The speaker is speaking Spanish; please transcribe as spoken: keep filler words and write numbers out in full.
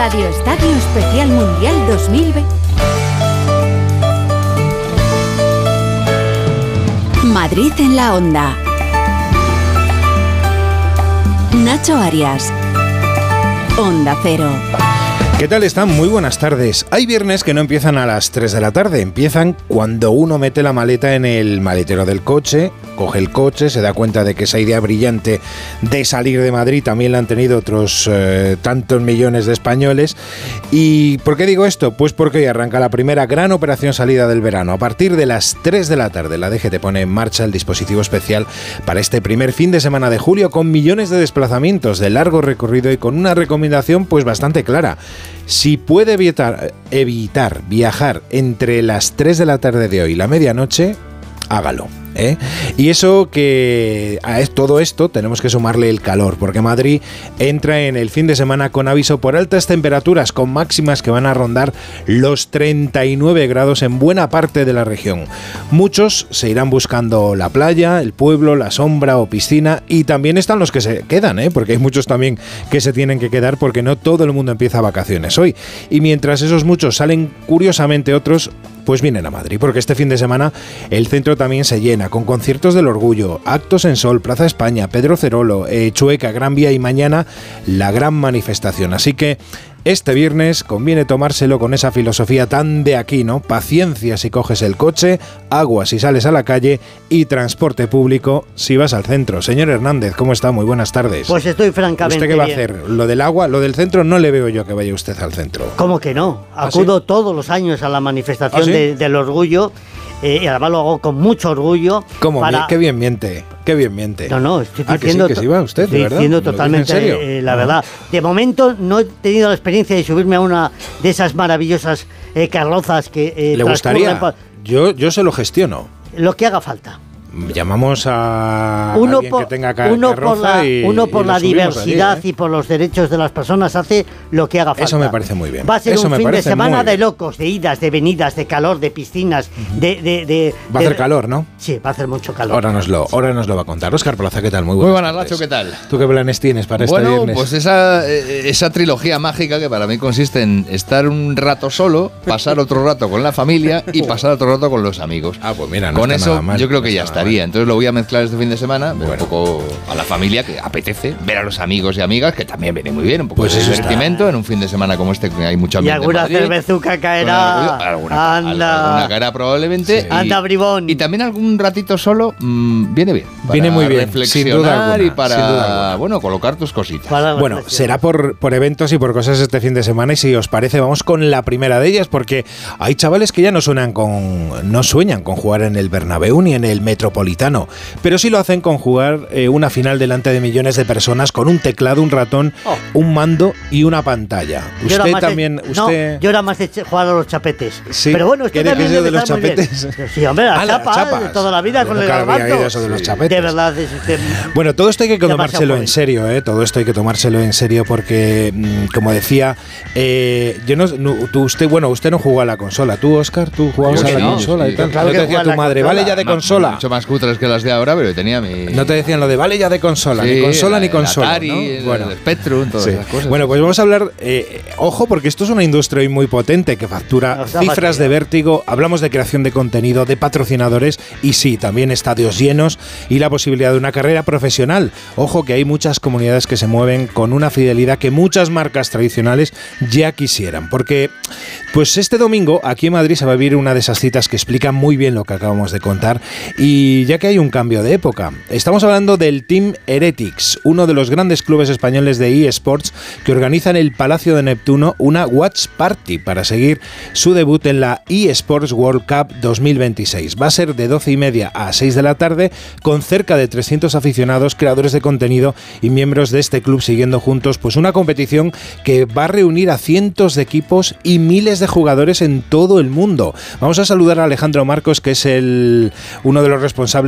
Radio Estadio Especial Mundial dos mil veinte. Madrid en la onda. Nacho Arias. Onda Cero. ¿Qué tal están? Muy buenas tardes. Hay viernes que no empiezan a las tres de la tarde, empiezan cuando uno mete la maleta en el maletero del coche, coge el coche, se da cuenta de que esa idea brillante de salir de Madrid también la han tenido otros eh, tantos millones de españoles. ¿Y por qué digo esto? Pues porque hoy arranca la primera gran operación salida del verano. A partir de las tres de la tarde, la D G T pone en marcha el dispositivo especial para este primer fin de semana de julio, con millones de desplazamientos de largo recorrido y con una recomendación pues bastante clara. Si puede evitar, evitar viajar entre las tres de la tarde de hoy y la medianoche, hágalo. ¿Eh? Y eso que a todo esto tenemos que sumarle el calor, porque Madrid entra en el fin de semana con aviso por altas temperaturas, con máximas que van a rondar los treinta y nueve grados en buena parte de la región. Muchos se irán buscando la playa, el pueblo, la sombra o piscina, y también están los que se quedan, ¿eh? Porque hay muchos también que se tienen que quedar, porque no todo el mundo empieza vacaciones hoy. Y mientras esos muchos salen, curiosamente otros pues vienen a Madrid, porque este fin de semana el centro también se llena, con conciertos del Orgullo, actos en Sol, Plaza España, Pedro Cerolo, eh, Chueca, Gran Vía y mañana la gran manifestación. Así que este viernes conviene tomárselo con esa filosofía tan de aquí, ¿no? Paciencia si coges el coche, agua si sales a la calle y transporte público si vas al centro. Señor Hernández, ¿cómo está? Muy buenas tardes. Pues estoy francamente ¿Usted qué va a bien. hacer? Lo del agua, lo del centro no le veo yo que vaya usted al centro. ¿Cómo que no? ¿Ah, Acudo sí? todos los años a la manifestación ¿Ah, sí? de, del Orgullo. Eh, y además lo hago con mucho orgullo. ¿Cómo? Para... Qué bien miente, qué bien miente. No, no, estoy ah, diciendo... que sí, que sí va usted, estoy ¿de verdad? diciendo ¿Lo dice totalmente en serio? eh, la verdad. De momento no he tenido la experiencia de subirme a una de esas maravillosas eh, carrozas que eh, ¿Le gustaría? por... Yo, yo se lo gestiono. Lo que haga falta. Llamamos a uno alguien por, que tenga car- uno por carroza la, y uno por y la lo subimos diversidad allí, ¿eh? y por los derechos de las personas hace lo que haga falta. Eso me parece muy bien. Va a ser Eso un me fin de parece semana muy de bien. locos, de idas, de venidas, de calor, de piscinas, de, de, de Va a de- hacer calor, ¿no? Sí, va a hacer mucho calor. Ahora nos lo, ahora nos lo va a contar. Óscar Plaza, ¿qué tal? Muy Muy buenas, buenas, tardes. Nacho, ¿qué tal? ¿Tú qué planes tienes para este Bueno, viernes? pues esa, eh, esa trilogía mágica que para mí consiste en estar un rato solo, pasar otro rato con la familia y pasar otro rato con los amigos. Ah, pues mira, no Con está eso nada mal, yo creo no que ya está nada estaría. mal. Entonces lo voy a mezclar este fin de semana, ver Bueno. un poco a la familia, que apetece, ver a los amigos y amigas, que también viene muy bien, un poco Pues de eso está. divertimento en un fin de semana como este, que hay mucho Y ambiente en alguna Madrid. cervezuca caerá. Alguna, Anda. alguna caerá probablemente. Sí. Y, Anda, bribón. Y también algún ratito solo mmm, viene bien. Para Viene muy bien, sin reflexionar duda alguna, y para, sin duda alguna. bueno, colocar tus cositas. Para la Bueno, reflexión. será por, por eventos y por cosas este fin de semana, y si os parece vamos con la primera de ellas, porque hay chavales que ya no suenan con no sueñan con jugar en el Bernabéu ni en el Metropolitano, pero sí lo hacen con jugar eh, una final delante de millones de personas con un teclado, un ratón, Oh. un mando y una pantalla. Yo era Usted más de- también, no, usted yo era más de ch- jugar a los chapetes. Sí, Pero bueno, esto ¿quiere también que sea de debe los estar muy bien. chapetes? Sí, hombre, las Ah, las chapas, chapas. de toda la vida Yo con el nunca había garbanzo. oído eso de los chapetes. De verdad, es usted... Bueno, todo esto hay que Demasiado tomárselo en joven. serio, ¿eh? Todo esto hay que tomárselo en serio porque, mm, como decía, eh, yo no, no- tú, usted, bueno, usted no jugó a la consola. ¿Tú, Óscar? ¿Tú jugabas Yo a la sí, no, consola sí, y tal? claro ¿No que te decía jugaba a tu la madre, consola. vale ya de Ma- consola? Mucho más cutres que las de ahora, pero tenía mi... No te decían lo de vale ya de consola, Sí, ni consola el- ni consola, el Atari, ¿no? el, Bueno. el Spectrum, todas Sí. esas cosas. Bueno, pues vamos a hablar, eh, ojo, porque esto es una industria hoy muy potente que factura Nos da cifras fastidio. de vértigo. Hablamos de creación de contenido, de patrocinadores y sí, también estadios llenos y la posibilidad de una carrera profesional. Ojo que hay muchas comunidades que se mueven con una fidelidad que muchas marcas tradicionales ya quisieran, porque pues este domingo aquí en Madrid se va a vivir una de esas citas que explican muy bien lo que acabamos de contar, y ya que hay un cambio de época. Estamos hablando del Team Heretics, uno de los grandes clubes españoles de eSports que organiza en el Palacio de Neptuno una Watch Party para seguir su debut en la eSports World Cup dos mil veintiséis. Va a ser de doce y media a seis de la tarde, con cerca de trescientos aficionados, creadores de contenido y miembros de este club siguiendo juntos pues una competición que va a reunir a cientos de equipos y miles de jugadores en todo el mundo. Vamos a saludar a Alejandro Marcos, que es el uno de los responsables